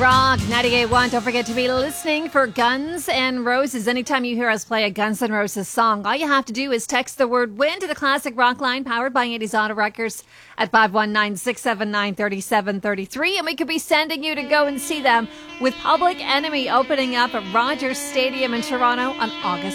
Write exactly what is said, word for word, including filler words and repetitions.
Rock ninety-eight point one. Don't forget to be listening for Guns N' Roses. Anytime you hear us play a Guns N' Roses song, all you have to do is text the word WIN to the classic rock line powered by eighties Auto Records at five one nine, six seven nine, three seven three three. And we could be sending you to go and see them with Public Enemy opening up at Rogers Stadium in Toronto on August